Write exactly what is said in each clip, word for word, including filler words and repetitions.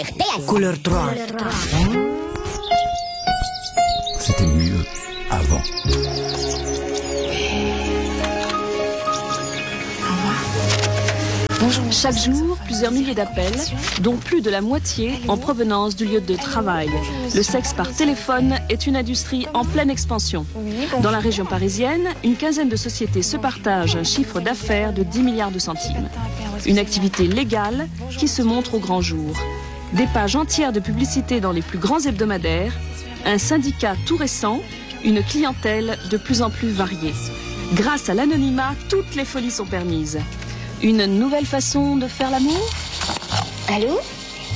R T S. Couleur trois. C'était mieux avant. Chaque jour, plusieurs milliers d'appels, dont plus de la moitié en provenance du lieu de travail. Le sexe par téléphone est une industrie en pleine expansion. Dans la région parisienne, une quinzaine de sociétés se partagent un chiffre d'affaires de dix milliards de centimes. Une activité légale qui se montre au grand jour. Des pages entières de publicité dans les plus grands hebdomadaires, un syndicat tout récent, une clientèle de plus en plus variée. Grâce à l'anonymat, toutes les folies sont permises. Une nouvelle façon de faire l'amour ? Allô ? Pierre ?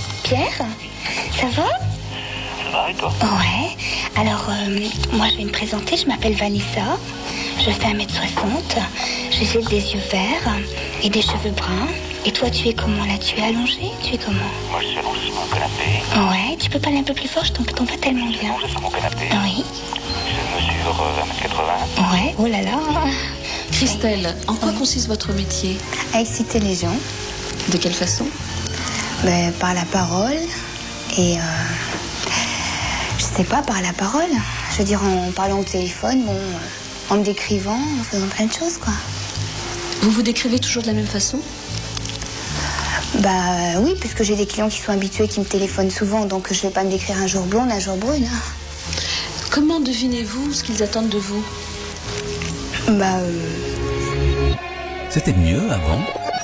Ça va ? Ça va et toi ? Ouais. Alors, euh, moi je vais me présenter, je m'appelle Vanessa. Je fais un mètre soixante. J'ai des yeux verts et des cheveux bruns. Et toi, tu es comment là ? Tu es allongé ? Tu es comment ? Moi je suis allongé sur mon canapé. Ouais. Tu peux parler un peu plus fort ? Je t'entends pas tellement Je suis bien. allongé sur mon canapé. Oui. Je mesure euh, un mètre quatre-vingts. Ouais. Oh là là. Christelle, en quoi consiste votre métier ? À exciter les gens. De quelle façon ? Ben, par la parole et euh, je sais pas, par la parole. Je veux dire, en parlant au téléphone, bon, euh, en me décrivant, en faisant plein de choses, quoi. Vous vous décrivez toujours de la même façon ? Bah oui, puisque j'ai des clients qui sont habitués, qui me téléphonent souvent, donc je vais pas me décrire un jour blonde, un jour brune. Comment devinez-vous ce qu'ils attendent de vous ? Bah... Euh... C'était mieux avant.